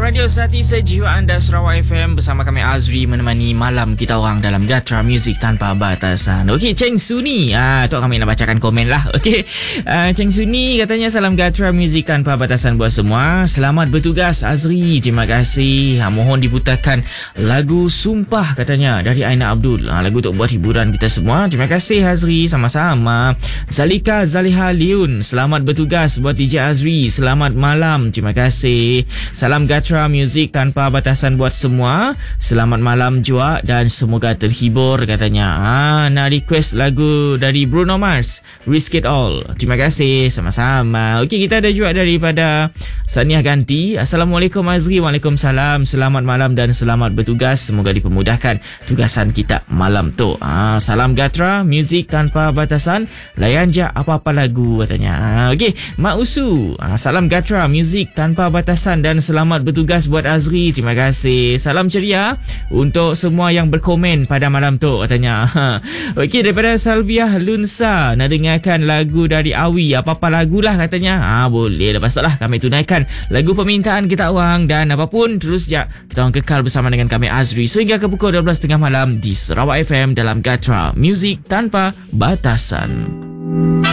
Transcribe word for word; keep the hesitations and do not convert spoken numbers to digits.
Radio Sati Sejiwa anda Sarawak F M bersama kami Azri menemani malam kita orang dalam Gatra Music Tanpa Batasan. Okey, Cheng Suni. Ah, tu kami nak bacakan komen lah. Okey. Uh, Cheng Suni katanya salam Gatra Music Tanpa Batasan buat semua. Selamat bertugas Azri. Terima kasih. Ha, mohon diputarkan lagu Sumpah katanya dari Aina Abdul. Ha, lagu untuk buat hiburan kita semua. Terima kasih Azri. Sama-sama. Zalika Zaliha Liun. Selamat bertugas buat D J Azri. Selamat malam. Terima kasih. Salam Gatra Music Tanpa Batasan buat semua. Selamat malam juga dan semoga terhibur katanya. Ah, nak request lagu dari Bruno Mars, Risk It All. Terima kasih. Sama-sama. Okey, kita ada juga daripada Saniah Ganti. Assalamualaikum Azri. Waalaikumsalam. Selamat malam dan selamat bertugas. Semoga dipermudahkan tugasan kita malam tu. Ah, salam Gatra Music Tanpa Batasan. Layan je apa-apa lagu katanya. Ah, okey, Mak Usu. Ah, salam Gatra Music Tanpa Batasan dan selamat bertugas buat Azri. Terima kasih. Salam ceria untuk semua yang berkomen pada malam tu katanya. Okey, daripada Salviah Lunsa nak dengarkan lagu dari Awi. Apa-apa lagulah katanya. Ah, boleh. Lepas tu lah kami tunaikan lagu permintaan kita orang dan apapun terus je kita orang kekal bersama dengan kami Azri sehingga ke pukul dua belas tiga puluh malam di Sarawak F M dalam Gatra Music Tanpa Batasan.